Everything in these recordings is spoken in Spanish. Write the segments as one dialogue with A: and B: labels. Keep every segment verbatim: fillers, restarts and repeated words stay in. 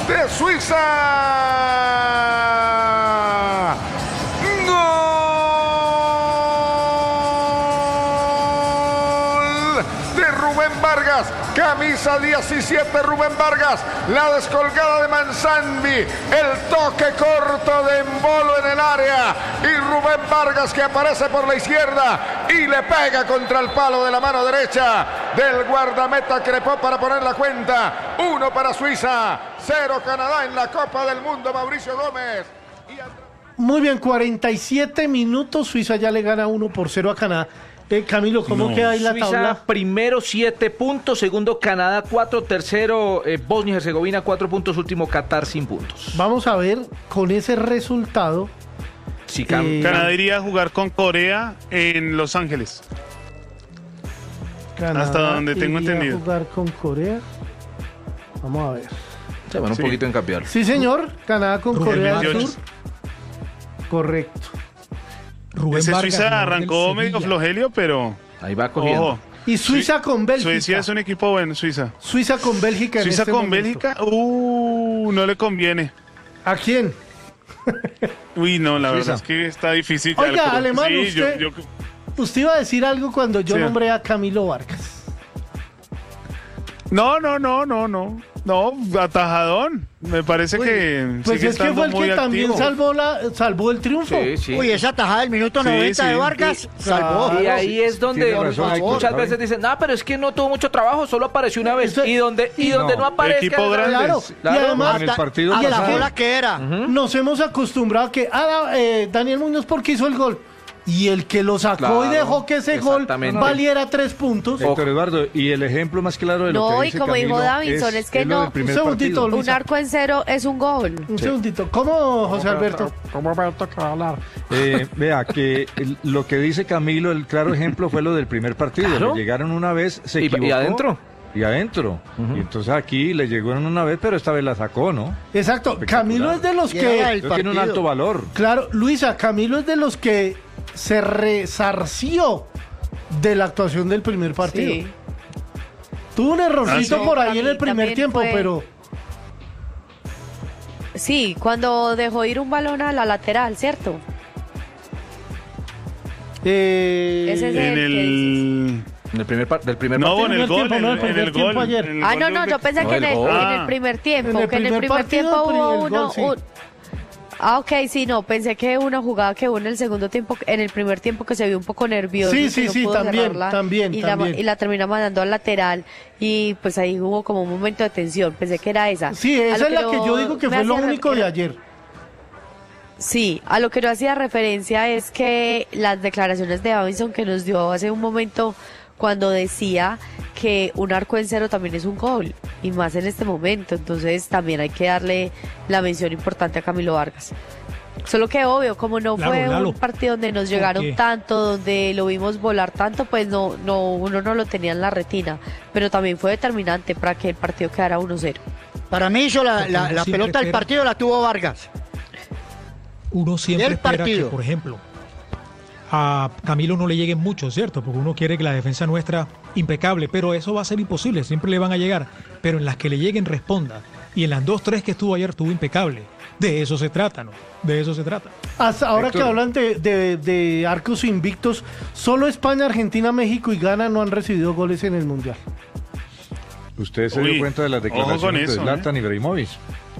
A: de Suiza. ¡Gol de Rubén Vargas! Camisa diecisiete, Rubén Vargas. La descolgada de Manzanvi. El toque corto de Embolo en el área. Y Rubén Vargas que aparece por la izquierda y le pega contra el palo de la mano derecha del guardameta Crepó para poner la cuenta. Uno para Suiza, cero Canadá en la Copa del Mundo. Mauricio Gómez.
B: Muy bien, cuarenta y siete minutos. Suiza ya le gana uno por cero a Canadá. Eh, Camilo, ¿cómo no. queda ahí la
C: Suiza,
B: tabla?
C: Primero siete puntos, segundo Canadá cuatro, tercero eh, Bosnia y Herzegovina cuatro puntos, último Qatar sin puntos.
B: Vamos a ver con ese resultado.
C: Si Can-
D: eh, Canadá iría a jugar con Corea en Los Ángeles.
B: Canadá
D: hasta donde tengo
B: iría
D: entendido.
B: A jugar con Corea. Vamos a ver.
C: Se van un
D: sí.
C: poquito en cambiar.
B: Sí, señor. Canadá con
E: Rubén
B: Corea del
D: veintiocho.
B: Sur. Correcto.
E: Rubén
D: Ese
E: Vargas,
D: Suiza
E: del
D: arrancó medio
E: Sevilla.
D: flojelio, pero
C: Ahí va cogiendo.
D: ojo.
B: Y Suiza
D: Sui-
B: con Bélgica.
D: Suecia es un equipo bueno, Suiza.
B: Suiza con Bélgica. En
D: Suiza
B: este
D: con
B: momento.
D: Bélgica, uh, no le conviene.
B: ¿A quién?
D: Uy, no, la
F: Suiza.
D: verdad es que está difícil. ya,
B: Oiga,
D: pero-
B: Alemán,
D: sí,
B: usted-
D: yo- yo-
B: Usted iba a decir algo cuando yo
D: Sí.
B: nombré a Camilo Vargas.
D: No, no, no, no, no. No, atajadón. Me parece que
B: Pues
D: sigue
B: es que fue
D: estando
B: el que
D: muy
B: también
D: activo.
B: salvó, la, salvó el triunfo.
C: Sí, sí.
G: Uy, esa tajada del minuto
D: Sí,
G: noventa
D: sí.
G: de Vargas
B: Y-
G: salvó.
C: Y ahí es donde
F: tiene razón, Héctor,
C: muchas
F: ¿sabe?
C: veces dicen, no, pero es que no tuvo mucho trabajo, solo apareció una vez.
B: Eso-
C: Y donde, y
B: y
C: donde no,
F: no,
C: aparezca...
D: equipo grande.
B: Claro,
C: Claro.
B: y además
F: En el partido
G: a la
F: pasado.
G: bola que era.
B: nos hemos acostumbrado a que ah, eh, Daniel Muñoz porque hizo el gol. Y el que lo sacó
C: Claro,
B: y dejó que ese gol
C: exactamente.
B: valiera tres puntos.
F: Héctor Eduardo, y el ejemplo más claro de lo
H: No,
F: que
H: y
F: dice
H: como dijo
F: Camilo
H: Davinson, es que
F: lo
H: no.
F: del primer
B: Un segundito,
F: partido.
B: Luisa.
H: Un arco en cero es un gol.
B: Un segundito. ¿Cómo, José Alberto?
E: ¿Cómo me toca hablar?
F: Eh, vea, que el- lo que dice Camilo, el claro ejemplo fue lo del primer partido.
C: Claro.
F: Le llegaron una vez, se
C: Y- y
F: equivocó.
C: adentro.
F: Y adentro. Y entonces aquí le llegaron una vez, pero esta vez la sacó, ¿no?
B: Exacto.
F: Espectacular.
B: Camilo es de los
G: Llega
B: que...
G: el
F: Eso tiene un
G: partido.
F: alto valor.
B: Claro, Luisa, Camilo es de los que se resarció de la actuación del primer partido.
H: Sí.
B: Tuvo un errorcito
D: Ah, sí.
B: por ahí en el
H: También
B: primer tiempo,
H: fue-
B: pero...
H: Sí, cuando dejó ir un balón a la lateral, ¿cierto?
B: Eh,
H: Ese es
D: En
H: el que
D: el...
C: En el primer par- del primer
D: No,
C: partido.
D: en el
B: primer
D: gol,
B: tiempo,
D: en,
B: no, el
D: en
B: primer
D: el
B: tiempo
D: gol.
B: ayer.
D: en el
H: Ah,
D: gol
H: no,
D: de
H: no, yo
D: Uzbek-
H: pensé
C: No,
H: que en
C: el
H: el,
C: gol.
H: en el primer tiempo,
B: En el
H: que en el
B: primer
H: primer
B: partido,
H: tiempo
B: el
H: hubo
B: gol,
H: uno...
B: sí.
H: un- Ah, ok, sí, no, pensé que una jugada que hubo en el segundo tiempo, en el primer tiempo que se vio un poco nervioso.
B: Sí,
H: que
B: sí,
H: no
B: sí,
H: pudo
B: también,
H: cerrarla,
B: también,
H: y, La,
B: también.
H: y la termina mandando al lateral y pues ahí hubo como un momento de tensión, pensé que era esa.
B: Sí,
H: A
B: esa
H: lo
B: es la que yo digo que
H: me
B: fue lo
H: hacía re-
B: único de ayer.
H: Sí, a lo que no hacía referencia es que las declaraciones de Davinson que nos dio hace un momento cuando decía que un arco en cero también es un gol, y más en este momento, entonces también hay que darle la mención importante a Camilo Vargas. Solo que obvio, como no
E: Claro,
H: fue
E: Lalo.
H: un partido donde nos llegaron
E: qué?
H: tanto, donde lo vimos volar tanto, pues no, no, uno no lo tenía en la retina, pero también fue determinante para que el partido quedara uno cero.
G: Para mí hizo la,
E: Porque
G: la,
E: uno
G: la
E: siempre
G: pelota del
E: espera-
G: partido la tuvo Vargas.
E: Uno siempre
G: El
E: espera
G: partido.
E: que, por ejemplo, a Camilo no le lleguen mucho, ¿cierto? Porque uno quiere que la defensa nuestra impecable, pero eso va a ser imposible, siempre le van a llegar. Pero en las que le lleguen responda. Y en las dos, tres que estuvo ayer estuvo impecable. De eso se trata, ¿no? De eso se trata.
B: Hasta ahora
F: Héctor.
B: que hablan de, de- de arcos invictos, solo España, Argentina, México y Ghana no han recibido goles en el Mundial.
F: Usted se
D: Uy,
F: dio cuenta de las
D: ojo con
F: declaraciones
D: eso,
F: de Zlatan Ibrahimovic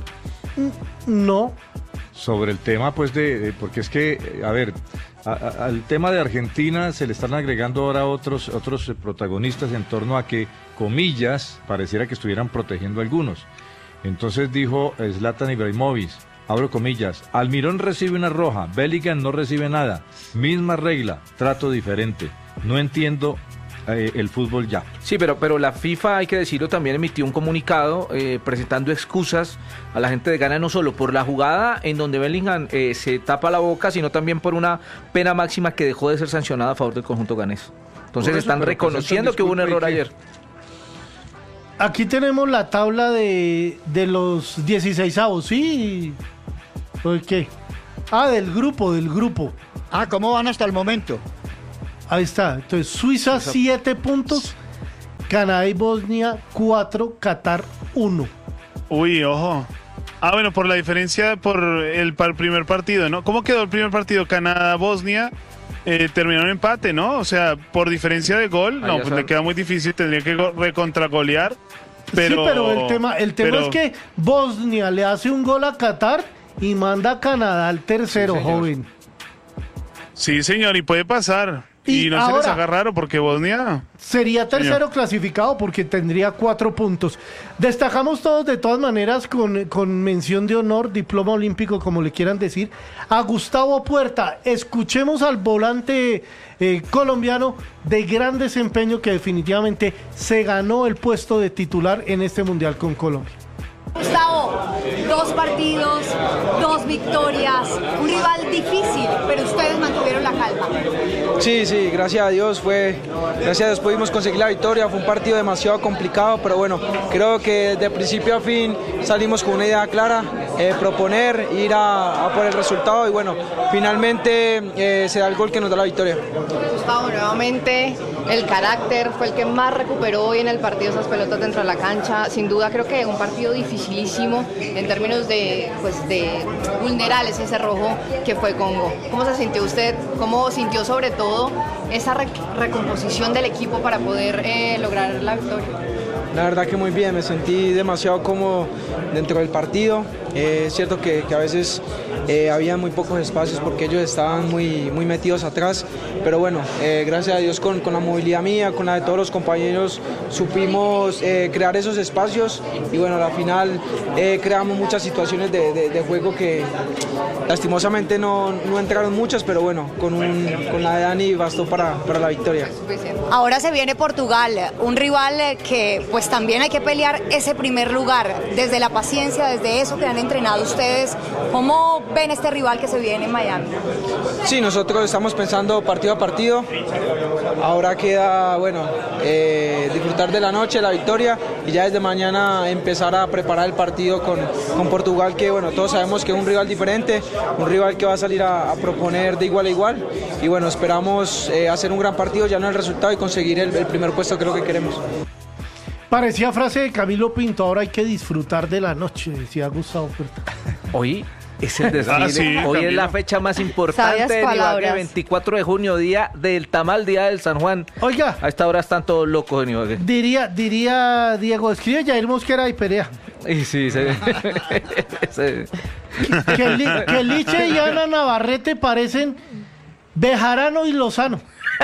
B: No.
F: sobre el tema, pues, de, de- porque es que, eh, a ver, a- a- al tema de Argentina se le están agregando ahora otros, otros eh, protagonistas en torno a que, comillas, pareciera que estuvieran protegiendo a algunos. Entonces dijo eh, Zlatan Ibrahimovic, abro comillas, Almirón recibe una roja, Bellingham no recibe nada, misma regla, trato diferente, no entiendo eh, el fútbol ya.
C: Sí, pero, pero la FIFA, hay que decirlo, también emitió un comunicado eh, presentando excusas a la gente de Ghana, no solo por la jugada en donde Bellingham eh, se tapa la boca, sino también por una pena máxima que dejó de ser sancionada a favor del conjunto ganés. Entonces
F: Por eso,
C: están
F: pero
C: reconociendo
F: presentan
C: que hubo un
F: disculpa
C: error
F: y que-
C: ayer.
B: Aquí tenemos la tabla de, de los dieciseisavos, ¿sí? ¿Por qué? Ah, del grupo, del grupo.
G: Ah, ¿cómo van hasta el momento?
B: Ahí está. Entonces, Suiza siete puntos, Canadá y Bosnia cuatro, Qatar uno.
D: Uy, ojo. Ah, bueno, por la diferencia por el, el primer partido, ¿no? ¿Cómo quedó el primer partido? Canadá-Bosnia eh, terminó en empate, ¿no? O sea, por diferencia de gol, no, pues le queda muy difícil, tendría que go- recontragolear. Pero,
B: sí, pero el tema, el tema
D: pero,
B: es que Bosnia le hace un gol a Qatar y manda a Canadá al tercero,
C: Sí, señor.
B: joven.
D: Sí, señor, y puede pasar. Y,
B: Y
D: no se
B: ahora-
D: les haga raro porque Bosnia...
B: Sería tercero
D: Señor.
B: clasificado porque tendría cuatro puntos. Destacamos todos de todas maneras con, con mención de honor, diploma olímpico, como le quieran decir, a Gustavo Puerta. Escuchemos al volante eh, colombiano de gran desempeño que definitivamente se ganó el puesto de titular en este Mundial con Colombia.
I: Gustavo, dos partidos, dos victorias, un rival difícil, pero ustedes mantuvieron la calma.
J: Sí, sí, gracias a Dios fue, gracias a Dios pudimos conseguir la victoria, fue un partido demasiado complicado, pero bueno, creo que de principio a fin salimos con una idea clara, eh, proponer, ir a, a por el resultado y bueno, finalmente eh, se da el gol que nos da la victoria.
I: Gustavo, nuevamente el carácter fue el que más recuperó hoy en el partido esas pelotas dentro de la cancha. Sin duda creo que un partido dificilísimo en términos de, pues, de vulnerables ese rojo que fue Congo. ¿Cómo se sintió usted? ¿Cómo sintió sobre todo esa re- recomposición del equipo para poder eh, lograr la victoria?
J: La verdad que muy bien, me sentí demasiado cómodo dentro del partido. Eh, es cierto que, que a veces eh, había muy pocos espacios porque ellos estaban muy, muy metidos atrás, pero bueno, eh, gracias a Dios con, con la movilidad mía, con la de todos los compañeros, supimos eh, crear esos espacios y bueno, al final eh, creamos muchas situaciones de, de, de juego que lastimosamente no, no entraron muchas, pero bueno, con, un, con la de Dani bastó para, para la victoria.
I: Ahora se viene Portugal, un rival que pues también hay que pelear ese primer lugar, desde la paciencia, desde eso que han entrenado ustedes. ¿Cómo ven este rival que se viene en Miami?
J: Sí, nosotros estamos pensando partido a partido, ahora queda, bueno, eh, disfrutar de la noche, la victoria y ya desde mañana empezar a preparar el partido con, con Portugal, que bueno, todos sabemos que es un rival diferente, un rival que va a salir a, a proponer de igual a igual y bueno, esperamos eh, hacer un gran partido, ya no el resultado y conseguir el, el primer puesto que es lo que queremos.
B: Parecía frase de Camilo Pinto, ahora hay que disfrutar de la noche, decía Gustavo Puerta.
C: Hoy es el desfile.
D: Ah, sí,
C: Hoy
D: Camilo.
C: es la fecha más importante
H: Sabias
C: de Ibagué,
H: palabras.
C: veinticuatro de junio, día del tamal, día del San Juan.
B: Oiga,
C: A esta hora están todos locos en Ibagué.
B: diría, diría Diego, escribe Jair Mosquera y Perea.
C: Y sí, se, se-
B: Que, Li- que Liche y Ana Navarrete parecen Bejarano y Lozano.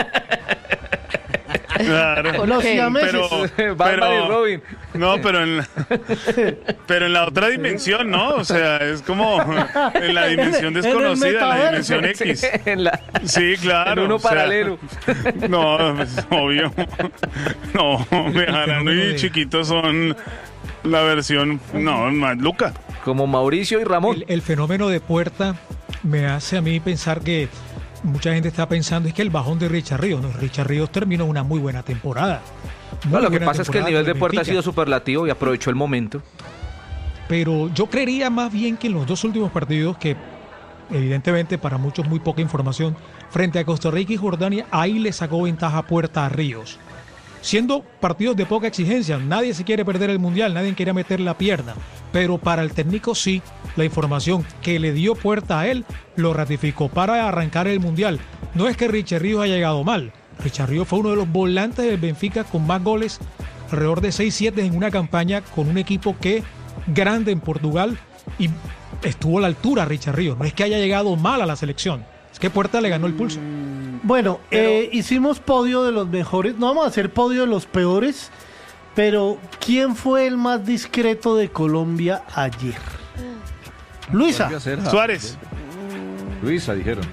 D: Claro.
B: Los
H: Ok.
B: siameses.
D: Pero,
C: Bárbara y
D: pero-
C: Robin.
D: No, pero en la, pero en la otra dimensión, ¿no? O sea, es como en la dimensión
B: En el
D: desconocida, en la
B: metaverso.
D: dimensión X.
C: en, la-
D: Sí, claro.
C: en uno
D: o sea,
C: paralelo.
D: No, pues, obvio. No, Bejarano y Chiquito son la versión, no, más Luca.
C: Como Mauricio y Ramón.
E: El, el fenómeno de Puerta me hace a mí pensar que mucha gente está pensando es que el bajón de Richard Ríos, no, Richard Ríos terminó una muy buena temporada. Muy
C: No, lo que
E: buena
C: pasa es que el
E: temporada
C: nivel
E: con
C: de Puerta ha
E: Benfica.
C: sido superlativo y aprovechó el momento.
E: Pero yo creería más bien que en los dos últimos partidos, que evidentemente para muchos muy poca información, frente a Costa Rica y Jordania, ahí le sacó ventaja Puerta a Ríos. Siendo partidos de poca exigencia, nadie se quiere perder el Mundial, nadie quiere meter la pierna, pero para el técnico sí, la información que le dio Puerta a él lo ratificó para arrancar el Mundial. No es que Richard Ríos haya llegado mal, Richard Ríos fue uno de los volantes del Benfica con más goles, alrededor de seis siete en una campaña con un equipo que grande en Portugal y estuvo a la altura Richard Ríos, no es que haya llegado mal a la selección, es que Puerta le ganó el pulso.
B: Bueno, eh, hicimos podio de los mejores, no vamos a hacer podio de los peores, pero ¿quién fue el más discreto de Colombia ayer? Luisa.
F: Vuelve a ser, ah,
D: Suárez.
F: Luisa, dijeron.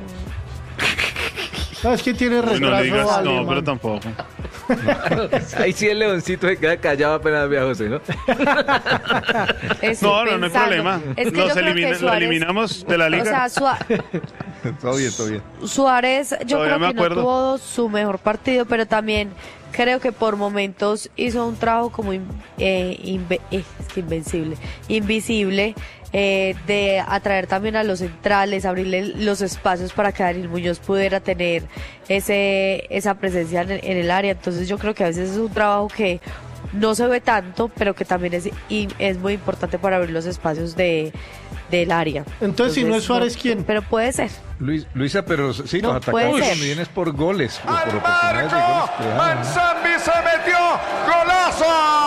B: No, es que tiene
D: No
B: retraso
D: le digas, no,
B: alemán.
D: pero tampoco.
C: Ahí sí el leoncito se queda callado apenas ve a José, ¿no?
H: Estoy
D: No, no, no hay
H: pensando.
D: problema.
H: Es que
D: Los
H: yo creo
D: elimina-
H: que
D: lo
H: Suárez-
D: eliminamos de la liga.
H: O sea, Sua-
F: Todo bien, todo bien.
H: Suárez, yo
D: Todavía
H: creo
D: me
H: que no
D: acuerdo.
H: tuvo su mejor partido, pero también creo que por momentos hizo un trabajo como in- eh, inve- eh, es que invencible, invisible, eh, de atraer también a los centrales, abrirle los espacios para que Daniel Muñoz pudiera tener ese esa presencia en el, en el área. Entonces yo creo que a veces es un trabajo que no se ve tanto, pero que también es, y es muy importante para abrir los espacios de, del área.
B: Entonces, Entonces si no es Suárez, no, ¿quién?
H: Pero puede ser.
F: Luis, Luisa, pero sí,
H: no,
F: los atacantes también es por goles. Por,
A: ¡Al
F: por
A: marco! ¡Manzambi se metió! ¡Golazo!